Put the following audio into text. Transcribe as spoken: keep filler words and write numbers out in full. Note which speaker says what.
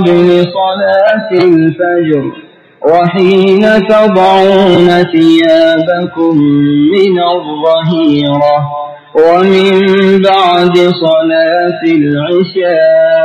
Speaker 1: لصلاة الفجر وحين تضعون ثيابكم من الظهيرة ومن بعد صلاة العشاء